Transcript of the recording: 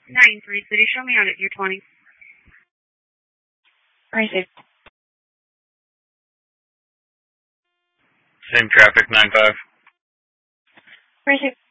9-3 City, show me out at your 20. Right here. Same traffic, 9-5. Right here.